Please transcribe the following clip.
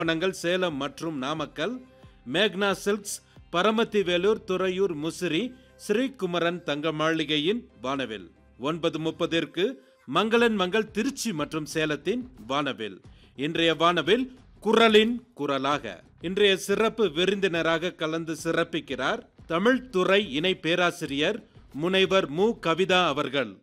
நிறுவனங்கள் சேலம் மற்றும் நாமக்கல், மேக்னா சில்க்ஸ், பரமத்தி வேலூர், துறையூர், முசிறி, ஸ்ரீகுமரன் தங்க மாளிகையின் வானவில். 9:30 மங்களன் மங்கள் திருச்சி மற்றும் சேலத்தின் வானவில். இன்றைய வானவில் குரலின் குரலாக இன்றைய சிறப்பு விருந்தினராக கலந்து சிறப்பிக்கிறார் தமிழ் துறை இணை பேராசிரியர் முனைவர் மு. கவிதா அவர்கள்.